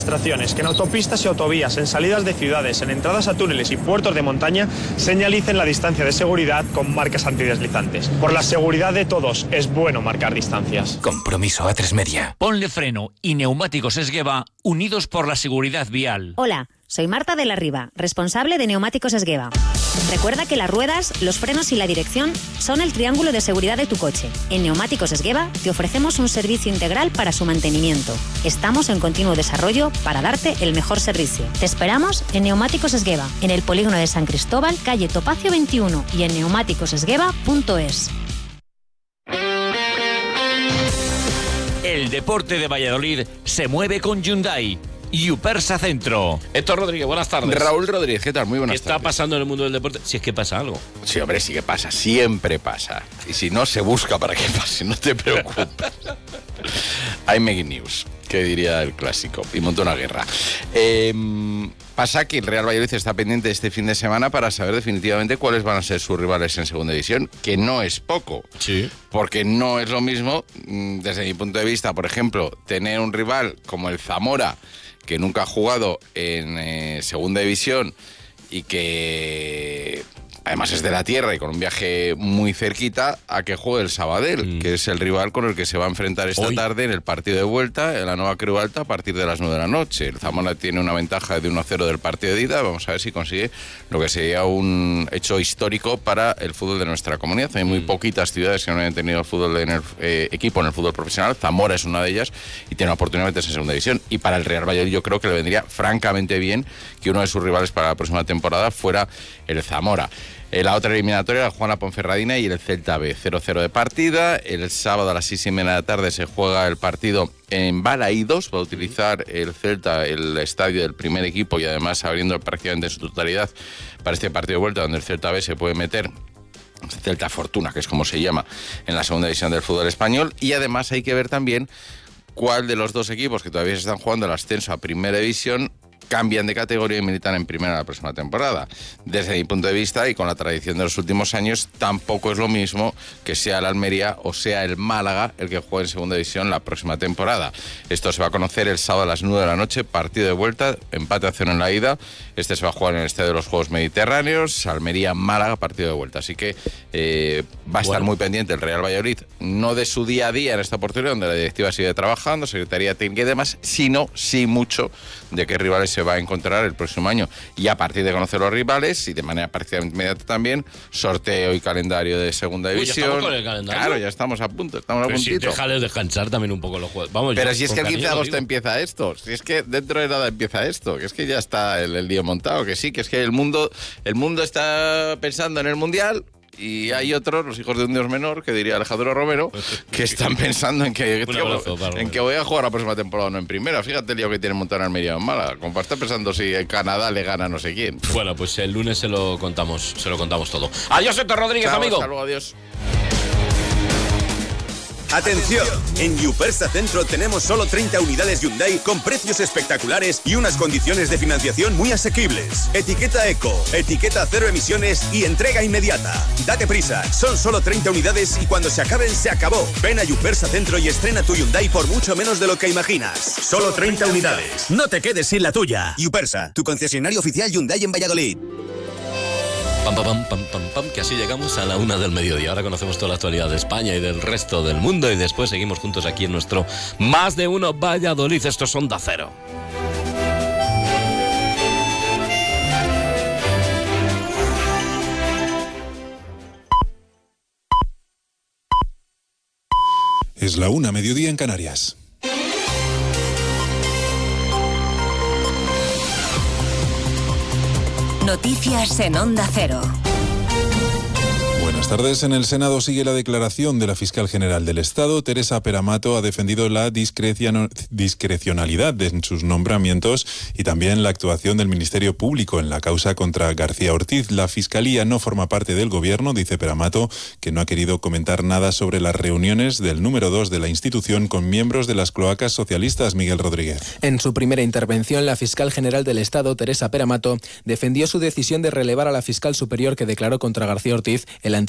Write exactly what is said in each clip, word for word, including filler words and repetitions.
Administraciones que en autopistas y autovías, en salidas de ciudades, en entradas a túneles y puertos de montaña señalicen la distancia de seguridad con marcas antideslizantes. Por la seguridad de todos es bueno marcar distancias. Compromiso A tres Media. Ponle Freno y Neumáticos Esgueva, unidos por la seguridad vial. Hola, soy Marta de la Riva, responsable de Neumáticos Esgueva. Recuerda que las ruedas, los frenos y la dirección son el triángulo de seguridad de tu coche. En Neumáticos Esgueva te ofrecemos un servicio integral para su mantenimiento. Estamos en continuo desarrollo para darte el mejor servicio. Te esperamos en Neumáticos Esgueva, en el polígono de San Cristóbal, calle Topacio veintiuno y en neumáticos esgueva punto es. El deporte de Valladolid se mueve con Hyundai. Yupersa Centro. Héctor Rodríguez, buenas tardes. Raúl Rodríguez, ¿qué tal? Muy buenas ¿Qué tardes. está pasando en el mundo del deporte? Si es que pasa algo. Sí, hombre, sí que pasa, siempre pasa. Y si no, se busca para que pase, no te preocupes. Hay making news, que diría el clásico, y monta una guerra. Eh, pasa que el Real Valladolid está pendiente este fin de semana para saber definitivamente cuáles van a ser sus rivales en segunda división, que no es poco. Sí. Porque no es lo mismo, desde mi punto de vista, por ejemplo, tener un rival como el Zamora, que nunca ha jugado en eh, segunda división y que además es de la tierra y con un viaje muy cerquita, a que juegue el Sabadell, mm. que es el rival con el que se va a enfrentar esta Hoy. tarde en el partido de vuelta en la Nueva Creu Alta a partir de las nueve de la noche. El Zamora tiene una ventaja de uno a cero del partido de ida. Vamos a ver si consigue lo que sería un hecho histórico para el fútbol de nuestra comunidad. Hay muy mm. poquitas ciudades que no hayan tenido fútbol en el eh, equipo en el fútbol profesional. Zamora es una de ellas y tiene la oportunidad de meterse en segunda división. Y para el Real Valladolid yo creo que le vendría francamente bien que uno de sus rivales para la próxima temporada fuera el Zamora. La otra eliminatoria, la juega la Ponferradina y el Celta B, cero cero de partida. El sábado a las seis y media de la tarde se juega el partido en Balaídos. Va a utilizar el Celta el estadio del primer equipo y además abriendo prácticamente en su totalidad para este partido de vuelta, donde el Celta B se puede meter, Celta Fortuna, que es como se llama, en la segunda división del fútbol español. Y además hay que ver también cuál de los dos equipos que todavía se están jugando el ascenso a primera división cambian de categoría y militan en primera la próxima temporada. Desde mi punto de vista y con la tradición de los últimos años, tampoco es lo mismo que sea el Almería o sea el Málaga el que juegue en segunda división la próxima temporada. Esto se va a conocer el sábado a las nueve de la noche, partido de vuelta, empate a cero en la ida. Este se va a jugar en el Estadio de los Juegos Mediterráneos, Almería-Málaga, partido de vuelta. Así que eh, va a estar bueno. muy pendiente el Real Valladolid, no de su día a día en esta oportunidad, donde la directiva sigue trabajando, Secretaría Técnica y demás, sino sí mucho de qué rivales se va a encontrar el próximo año. Y a partir de conocer los rivales y de manera prácticamente inmediata también, sorteo y calendario de segunda división. Uy, ¿ya estamos con el calendario? Claro, ya estamos a punto, estamos Pero a puntito. Si déjales descansar también un poco los juegos. Vamos, Pero yo, si es que el quince de agosto empieza esto, si es que dentro de nada empieza esto, que es que ya está el, el lío montado, que sí, que es que el mundo, el mundo está pensando en el Mundial. Y hay otros, los hijos de un dios menor, que diría Alejandro Romero, que están pensando en que, tío, abrazo, en que voy a jugar la próxima temporada, no en primera. Fíjate el lío que tienen montado en Almería en Málaga. Como para estar pensando si en Canadá le gana no sé quién. Bueno, pues el lunes se lo contamos, se lo contamos todo. Adiós, Héctor Rodríguez, Chao, amigo. Hasta luego, adiós. ¡Atención! En Yupersa Centro tenemos solo treinta unidades Hyundai con precios espectaculares y unas condiciones de financiación muy asequibles. Etiqueta Eco, etiqueta cero emisiones y entrega inmediata. Date prisa, son solo treinta unidades y cuando se acaben, se acabó. Ven a Yupersa Centro y estrena tu Hyundai por mucho menos de lo que imaginas. Solo treinta unidades. No te quedes sin la tuya. Yupersa, tu concesionario oficial Hyundai en Valladolid. Pam, pam, pam, pam, pam, pam, que así llegamos a la una del mediodía. Ahora conocemos toda la actualidad de España y del resto del mundo y después seguimos juntos aquí en nuestro Más de Uno Valladolid. Estos son Onda Cero. Es la una, mediodía en Canarias. Noticias en Onda Cero. Buenas tardes. En el Senado sigue la declaración de la fiscal general del Estado. Teresa Peramato ha defendido la discrecionalidad de sus nombramientos y también la actuación del Ministerio Público en la causa contra García Ortiz. La Fiscalía no forma parte del Gobierno, dice Peramato, que no ha querido comentar nada sobre las reuniones del número dos de la institución con miembros de las cloacas socialistas. Miguel Rodríguez. En su primera intervención, la fiscal general del Estado, Teresa Peramato, defendió su decisión de relevar a la fiscal superior que declaró contra García Ortiz el anterior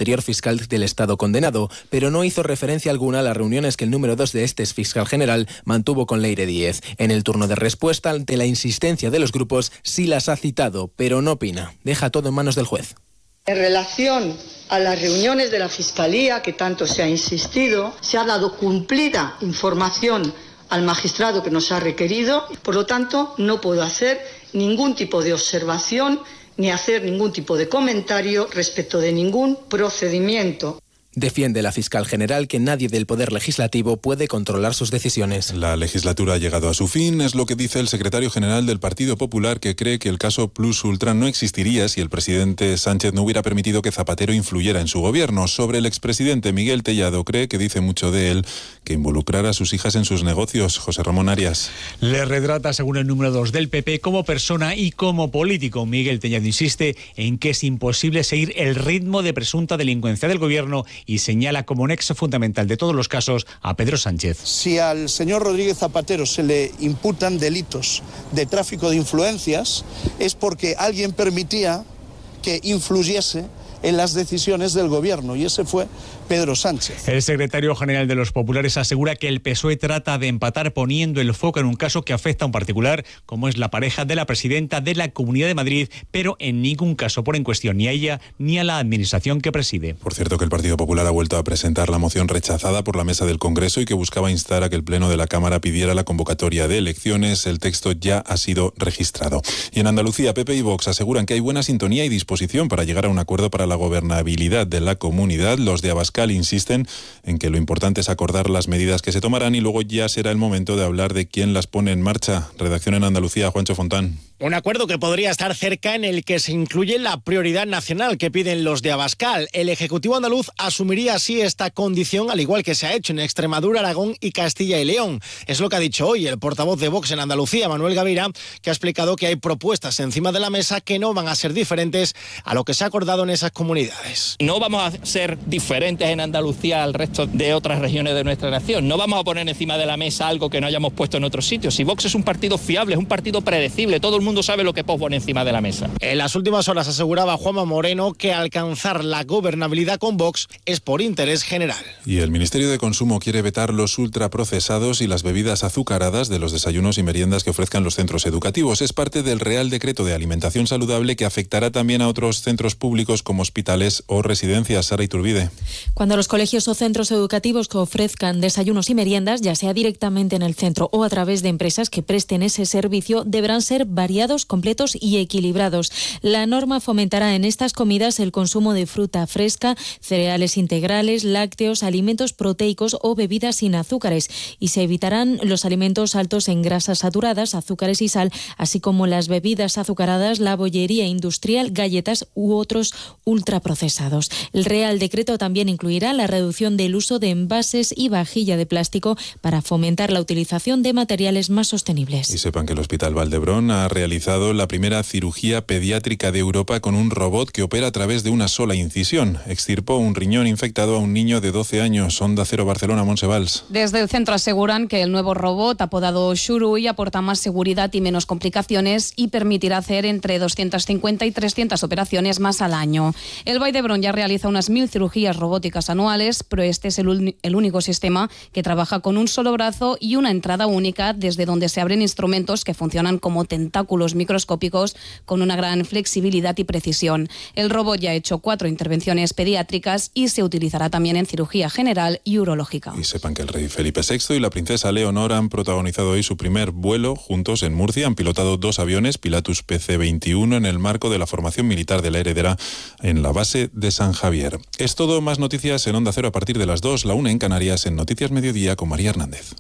anterior fiscal del Estado condenado, pero no hizo referencia alguna a las reuniones que el número dos de este fiscal general mantuvo con Leire Díez. En el turno de respuesta, ante la insistencia de los grupos, sí las ha citado, pero no opina. Deja todo en manos del juez. En relación a las reuniones de la Fiscalía, que tanto se ha insistido, se ha dado cumplida información al magistrado que nos ha requerido. Por lo tanto, no puedo hacer ningún tipo de observación ni hacer ningún tipo de comentario respecto de ningún procedimiento. Defiende la fiscal general que nadie del Poder Legislativo puede controlar sus decisiones. La legislatura ha llegado a su fin, es lo que dice el secretario general del Partido Popular, que cree que el caso Plus Ultra no existiría si el presidente Sánchez no hubiera permitido que Zapatero influyera en su gobierno. Sobre el expresidente Miguel Tellado, cree que dice mucho de él que involucrar a sus hijas en sus negocios. José Ramón Arias. Le retrata, según el número dos del P P, como persona y como político. Miguel Tellado insiste en que es imposible seguir el ritmo de presunta delincuencia del gobierno y señala como nexo fundamental de todos los casos a Pedro Sánchez. Si al señor Rodríguez Zapatero se le imputan delitos de tráfico de influencias, es porque alguien permitía que influyese en las decisiones del gobierno, y ese fue Pedro Sánchez. El secretario general de los populares asegura que el P S O E trata de empatar poniendo el foco en un caso que afecta a un particular, como es la pareja de la presidenta de la Comunidad de Madrid, pero en ningún caso pone en cuestión ni a ella ni a la administración que preside. Por cierto, que el Partido Popular ha vuelto a presentar la moción rechazada por la mesa del Congreso y que buscaba instar a que el Pleno de la Cámara pidiera la convocatoria de elecciones. El texto ya ha sido registrado. Y en Andalucía, P P y Vox aseguran que hay buena sintonía y disposición para llegar a un acuerdo para la gobernabilidad de la comunidad. Los de Abascal insisten en que lo importante es acordar las medidas que se tomarán y luego ya será el momento de hablar de quién las pone en marcha. Redacción en Andalucía, Juancho Fontán. Un acuerdo que podría estar cerca, en el que se incluye la prioridad nacional que piden los de Abascal. El Ejecutivo andaluz asumiría así esta condición, al igual que se ha hecho en Extremadura, Aragón y Castilla y León. Es lo que ha dicho hoy el portavoz de Vox en Andalucía, Manuel Gavira, que ha explicado que hay propuestas encima de la mesa que no van a ser diferentes a lo que se ha acordado en esas comunidades. No vamos a ser diferentes en Andalucía al resto de otras regiones de nuestra nación. No vamos a poner encima de la mesa algo que no hayamos puesto en otros sitios. Si Vox es un partido fiable, es un partido predecible, todo el mundo sabe lo que pone encima de la mesa. En las últimas horas aseguraba Juanma Moreno que alcanzar la gobernabilidad con Vox es por interés general. Y el Ministerio de Consumo quiere vetar los ultraprocesados y las bebidas azucaradas de los desayunos y meriendas que ofrezcan los centros educativos. Es parte del Real Decreto de Alimentación Saludable que afectará también a otros centros públicos como hospitales o residencias. Sara Iturbide. Cuando los colegios o centros educativos que ofrezcan desayunos y meriendas, ya sea directamente en el centro o a través de empresas que presten ese servicio, deberán ser variados, completos y equilibrados. La norma fomentará en estas comidas el consumo de fruta fresca, cereales integrales, lácteos, alimentos proteicos o bebidas sin azúcares, y se evitarán los alimentos altos en grasas saturadas, azúcares y sal, así como las bebidas azucaradas, la bollería industrial, galletas u otros ultraprocesados. El Real Decreto también incluirá la reducción del uso de envases y vajilla de plástico para fomentar la utilización de materiales más sostenibles. Y sepan que el Hospital Valdebrón ha realizado la primera cirugía pediátrica de Europa con un robot que opera a través de una sola incisión. Extirpó un riñón infectado a un niño de doce años. Onda Cero Barcelona, Montse Valls. Desde el centro aseguran que el nuevo robot, apodado Shurui, aporta más seguridad y menos complicaciones y permitirá hacer entre doscientas cincuenta y trescientas operaciones más al año. El Valdebrón ya realiza unas mil cirugías robóticas anuales, pero este es el, el único sistema que trabaja con un solo brazo y una entrada única, desde donde se abren instrumentos que funcionan como tentáculos microscópicos con una gran flexibilidad y precisión. El robot ya ha hecho cuatro intervenciones pediátricas y se utilizará también en cirugía general y urológica. Y sepan que el rey Felipe sexto y la princesa Leonor han protagonizado hoy su primer vuelo juntos en Murcia. Han pilotado dos aviones Pilatus P C veintiuno en el marco de la formación militar de la heredera en la base de San Javier. Es todo. Más noticias en Onda Cero a partir de las dos, la una en Canarias, en Noticias Mediodía con María Hernández.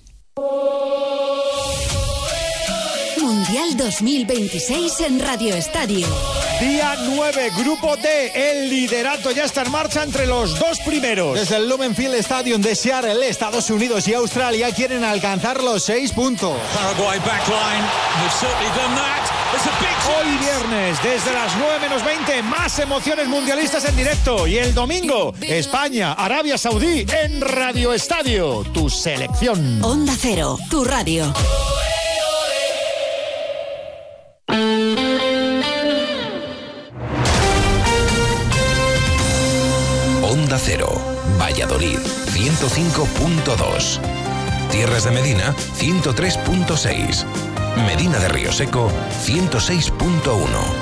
Mundial dos mil veintiséis en Radio Estadio. Día nueve, Grupo D. El liderato ya está en marcha entre los dos primeros. Desde el Lumenfield Stadium de Seattle, Estados Unidos y Australia quieren alcanzar los seis puntos. Paraguay backline. Hoy viernes, desde las nueve menos veinte, más emociones mundialistas en directo. Y el domingo, España, Arabia Saudí en Radio Estadio. Tu selección. Onda Cero, tu radio. Cero, Valladolid ciento cinco punto dos. Tierras de Medina ciento tres punto seis. Medina de Río Seco ciento seis punto uno.